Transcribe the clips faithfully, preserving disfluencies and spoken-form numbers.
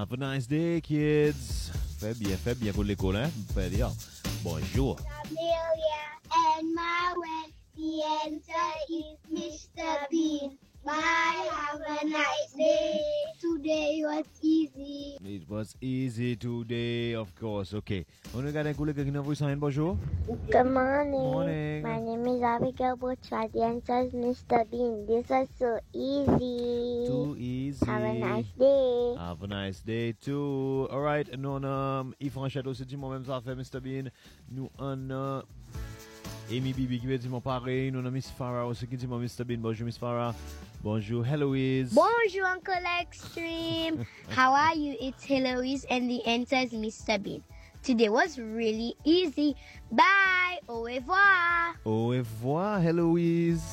Have a nice day, kids. Fais bien, fais bien pour l'école, hein? Fais bien. Bonjour. Amelia and Marwan. The answer is Mister Bean. Bye, have a nice day. Today was easy. It was easy today, of course. Okay. On regarde un coup le quelqu'un vous s'en bonjour. Good morning. Morning. My name is Abigail Butchwa. The answer is Mister Bean. This was so easy. Too easy. Have a nice day. Have a nice day too. All right. Non, um, Yves Ranchette aussi dit moi-même ça fait Mister Bean. Nous on uh, Amy Bibi qui veut dire mon pareil. Nous on a Miss Farah aussi qui dit moi Mister Bean. Bonjour Miss Farah. Bonjour Heloise. Bonjour Uncle Extreme. How are you? It's Heloise and the answer is Mister Bean. Today was really easy. Bye. Au revoir. Au revoir Heloise.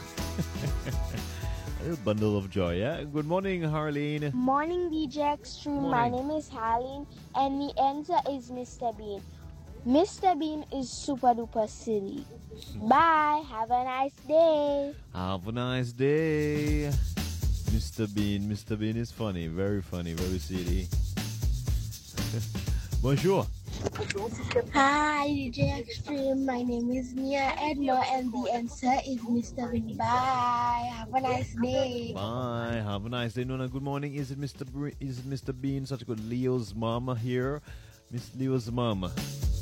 A bundle of joy, yeah? Good morning, Harleen. Morning, D J Extreme. Morning. My name is Harleen, and the answer is Mister Bean. Mister Bean is super duper silly. Bye. Have a nice day. Have a nice day. Mister Bean. Mister Bean is funny. Very funny. Very silly. Bonjour. Hi, D J Extreme. My name is Nia Edna, and the answer is Mister Bean. Bye. Have a nice day. Bye. Have a nice day. Nona, good morning. Is it Mister Bre- is it Mister Bean? Such a good Leo's mom here. Miss Leo's mom.